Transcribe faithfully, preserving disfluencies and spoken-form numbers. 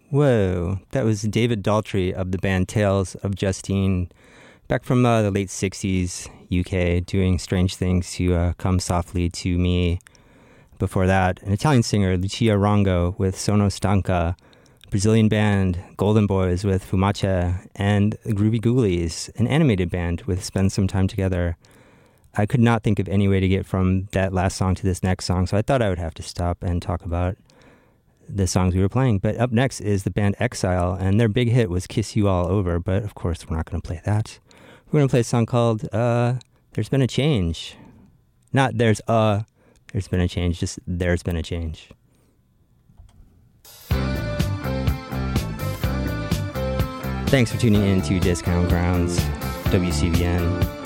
Whoa, that was David Daltrey of the band Tales of Justine, back from uh, the late sixties, U K, doing Strange Things to uh, Come Softly to Me. Before that, an Italian singer, Lucia Rongo, with Sono Stanca, Brazilian band Golden Boys with Fumace, and Groovy Ghoulies, an animated band with Spend Some Time Together. I could not think of any way to get from that last song to this next song, so I thought I would have to stop and talk about the songs we were playing. But up next is the band Exile, and their big hit was Kiss You All Over, but of course we're not going to play that. We're going to play a song called uh, There's Been a Change. Not There's a, There's Been a Change, just There's Been a Change. Thanks for tuning in to Discount Grounds, W C B N.